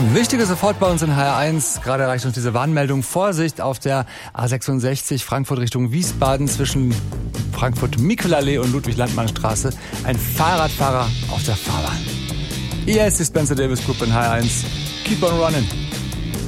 Wichtige sofort bei uns in HR1. Gerade erreicht uns diese Warnmeldung. Vorsicht auf der A66 Frankfurt Richtung Wiesbaden zwischen Frankfurt-Mikulallee und Ludwig-Landmann-Straße. Ein Fahrradfahrer auf der Fahrbahn. Hier ist die Spencer Davis Group in HR1. Keep on running.